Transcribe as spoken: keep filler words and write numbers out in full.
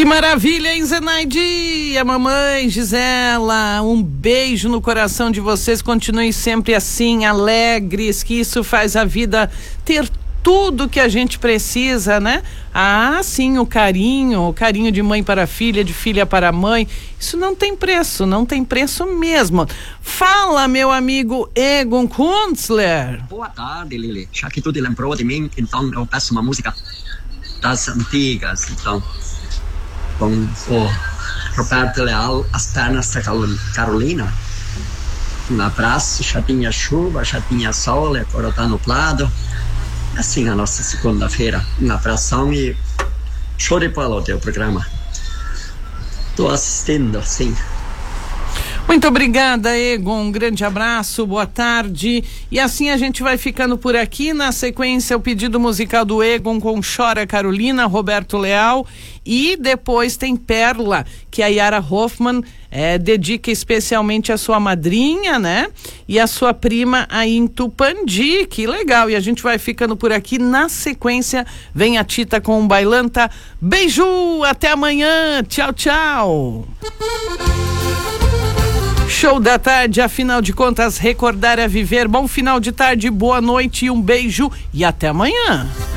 Que maravilha, hein, Zenaide? A mamãe Gisela, um beijo no coração de vocês, continuem sempre assim, alegres, que isso faz a vida ter tudo que a gente precisa, né? Ah, sim, o carinho, o carinho de mãe para filha, de filha para mãe, isso não tem preço, não tem preço mesmo. Fala, meu amigo Egon Kunstler. Boa tarde, Lili. Já que tu te lembrou de mim, então eu peço uma música das antigas, então, com o Roberto Leal, As Pernas da Carolina. Um abraço, já tinha chuva, já tinha sol, agora está nublado. Assim a nossa segunda-feira. Um abração e show de bola o teu programa. Estou assistindo, sim. Muito obrigada, Egon, um grande abraço, boa tarde, e assim a gente vai ficando por aqui. Na sequência, o pedido musical do Egon com Chora Carolina, Roberto Leal, e depois tem Pérola, que a Yara Hoffman é, dedica especialmente à sua madrinha, né, e a sua prima aí em Tupandi. Que legal, e a gente vai ficando por aqui. Na sequência vem a Tita com um Bailanta. Beijo, até amanhã, tchau, tchau. Show da tarde, afinal de contas, recordar é viver. Bom final de tarde, boa noite, um beijo e até amanhã.